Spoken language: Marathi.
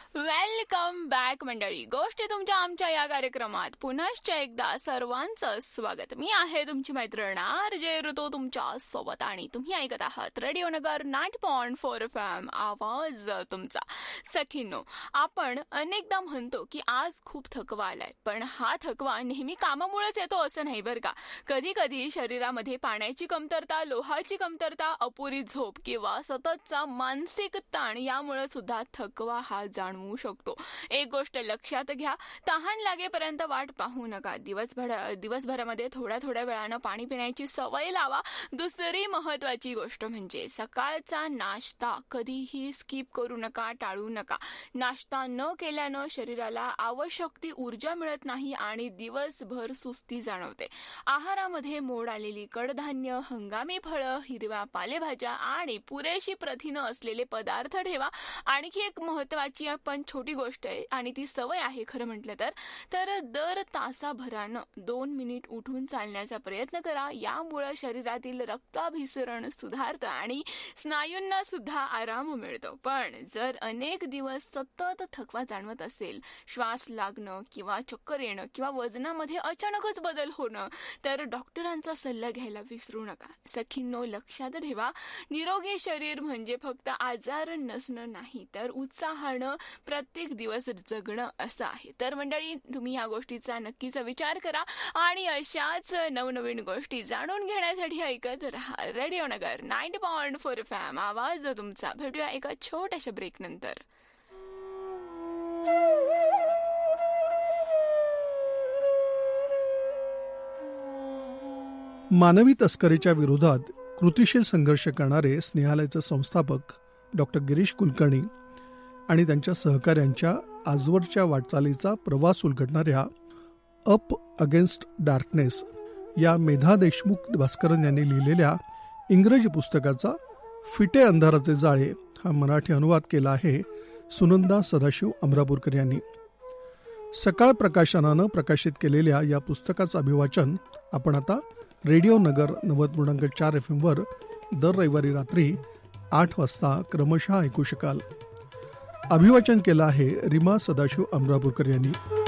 वेलकम बॅक मंडळी. गोष्टी तुमच्या आमच्या या कार्यक्रमात पुनश्च एकदा सर्वांचं स्वागत. मी आहे तुमची मैत्रीण आरजे ऋतू तुमच्या सोबत आणि तुम्ही ऐकत आहात रेडिओ नगर 90.4 FM आवाज तुमचा. सखींनो, आपण अनेकदा म्हणतो की आज खूप थकवा आलाय, पण हा थकवा नेहमी कामामुळेच येतो असं नाही बरं का. कधी कधी शरीरामध्ये पाण्याची कमतरता, लोहाची कमतरता, अपुरी झोप किंवा सततचा मानसिक ताण यामुळे सुद्धा थकवा हा जाणवू शकतो. एक गोष्ट लक्षात घ्या, तहान लागेपर्यंत वाट पाहू नका. दिवसभरामध्ये थोड्या वेळानं पाणी पिण्याची सवय लावा. दुसरी महत्वाची गोष्ट म्हणजे सकाळचा नाश्ता कधीही स्किप करू नका, टाळू नका. नाश्ता न केल्यानं शरीराला आवश्यक ती ऊर्जा मिळत नाही आणि दिवसभर सुस्ती जाणवते. आहारामध्ये मोड आलेली कडधान्य, हंगामी फळं, हिरव्या पालेभाज्या आणि पुरेशी प्रथिनं असलेले पदार्थ ठेवा. आणखी एक महत्वाची पण छोटी गोष्ट आहे आणि ती सवय आहे खरं म्हटलं तर दर तासाभरानं 2 मिनिट उठून चालण्याचा प्रयत्न करा. यामुळे शरीरातील रक्ताभिसरण सुधारतं आणि स्नायूंना सुद्धा आराम मिळतो. पण जर अनेक दिवस सतत थकवा जाणवत असेल, श्वास लागणं किंवा चक्कर येणं किंवा वजनामध्ये अचानकच बदल होणं, तर डॉक्टरांचा सल्ला घ्यायला विसरू नका. सखींनो, लक्षात ठेवा, निरोगी शरीर म्हणजे फक्त आजार नसणं नाही, तर उत्साहानं प्रत्येक दिवस जगणं असं आहे. तर मंडळी, तुम्ही या गोष्टीचा नक्कीच विचार करा आणि अशाच नवनवीन गोष्टी जाणून घेण्यासाठी ऐकत रहा रेडिओ नगर 90.4 FM आवाज तुमचा. भेटूया एका छोट्याशा ब्रेक नंतर. मानवी तस्करीच्या विरोधात कृतिशील संघर्ष करणारे स्नेहालयाचे संस्थापक डॉक्टर गिरीश कुलकर्णी आणि त्यांच्या सहकाऱ्यांच्या आजवरच्या वाटचालीचा प्रवास उलगडणाऱ्या अप अगेन्स्ट डार्कनेस या मेधा देशमुख भास्करन यांनी लिहिलेल्या इंग्रजी पुस्तकाचा फिटे अंधाराचे जाळे हा मराठी अनुवाद केला आहे सुनंदा सदाशिव अमरापूरकर यांनी. सकाळ प्रकाशनानं प्रकाशित केलेल्या या पुस्तकाचं अभिवाचन आपण आता रेडिओ नगर 90.4 FM वर दर रविवारी रात्री 8 वाजता क्रमशः ऐकू शकाल. अभिवाचन केलं आहे रीमा सदाशिव अमरापूरकर यांनी.